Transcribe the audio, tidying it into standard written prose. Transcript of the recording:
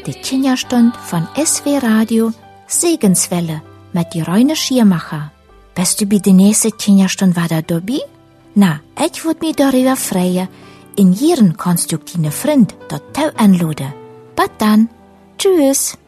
de Kinderstund von SW Radio Segenswelle mit die Reine Schiermacher. Bist du bei der nächsten Kinderstund wieder dabei? Na, ich würd mich darüber freuen, in jeden konstruktiven Freund dort anladen. Bis dann. Tschüss.